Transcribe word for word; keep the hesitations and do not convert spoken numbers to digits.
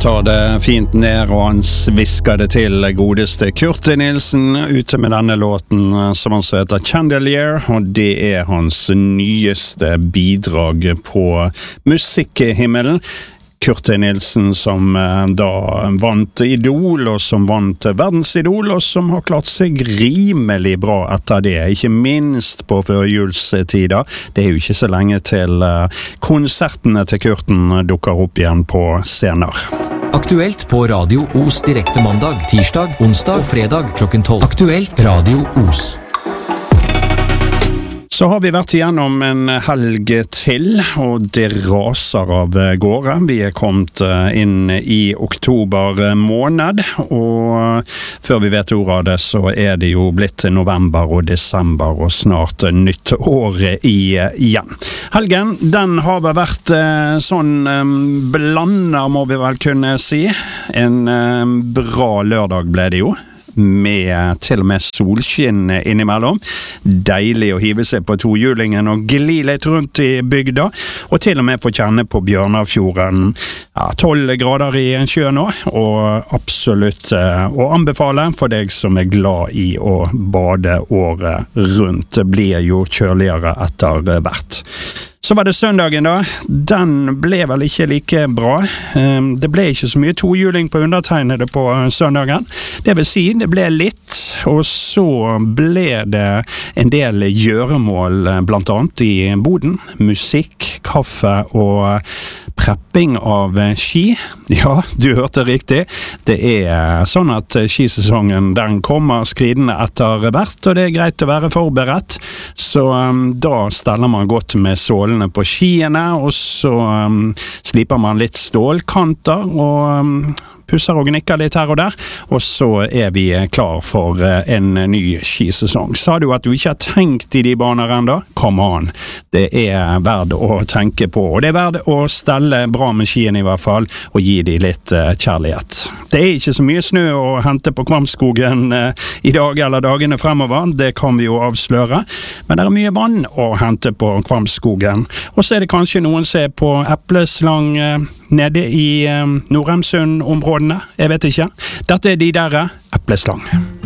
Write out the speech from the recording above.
tar det fint ned, og han visker det til godeste Kurt Nilsen ute med denne låten som han så heter Chandelier, og det er hans nyeste bidrag på musikkhimmelen. Kurt Nilsen som da vant Idol, og som vant Verdensidol, og som har klart seg rimelig bra etter det, ikke minst på førjulstider. Det er jo ikke så lenge til konsertene til Kurten dukker opp igjen på scener. Aktuelt på Radio Os direkte mandag, tirsdag, onsdag og fredag klokken tolv. Aktuelt Radio Os. Så har vi vært igjennom en helg til, og det raser av gårde. Vi er kommet inn i oktober måned, og før vi vet ordet av det, så er det jo blitt november og desember, og snart nytt år igjen. Helgen, den har vært sånn blander, må vi vel kunne si. En bra lørdag ble det jo, med til og med solskinn innimellom. Deilig å hive seg på tohjulingen og gli litt rundt i bygda, og til og med få kjenne på Bjørnafjorden. Ja, tolv grader i sjø nå, og absolutt eh, å anbefale for deg som er glad i å bade året rundt. Det blir jo kjøligere etter hvert. Så var det søndagen da, den ble vel ikke like bra. Det ble ikke så mye tohjuling på undertegnede på søndagen. Det vil si, det ble litt, og så ble det en del gjøremål, blant annet i boden. Musikk, kaffe og prepping av ski. Ja, du hørte riktig. Det er sånn at skisesongen den kommer skridende etter hvert, og det er greit å være forberedt. Så um, da steller man godt med sålene på skiene, og så um, sliper man litt stålkanter, og um, pusser og gnikker litt her og der, og så er vi klar for en ny skisesong. Sa du at du ikke har tenkt i de baner enda? Come on! Det er verdt å tenke på, og det er verdt å stelle bra med skien i hvert fall, og gi de litt uh, kjærlighet. Det er ikke så mye snø å hente på Kvamskogen uh, i dag eller dagene fremover, det kan vi jo avsløre, men det er mye vann å hente på Kvamskogen. Og så er det kanskje noen som er på epleslang uh, nede i uh, Nordheimsund-området. Jeg vet ikke. Dette er de der epleslang.